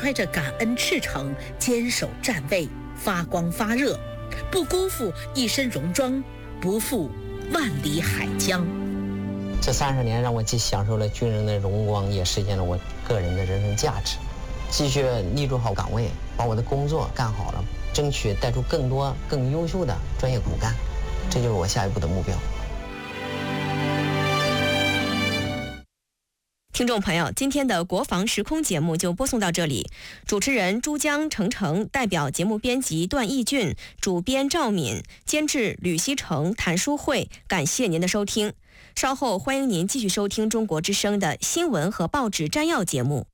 揣着感恩赤诚，坚守站位，发光发热，不辜负一身戎装，不负万里海疆。 这30年让我既享受了军人的荣光，也实现了我个人的人生价值。继续立足好岗位，把我的工作干好了，争取带出更多更优秀的专业骨干，这就是我下一步的目标。 听众朋友，今天的国防时空节目就播送到这里。主持人珠江程程，代表节目编辑段义俊，主编赵敏，监制吕希成、谭淑慧，感谢您的收听。稍后欢迎您继续收听中国之声的新闻和报纸摘要节目。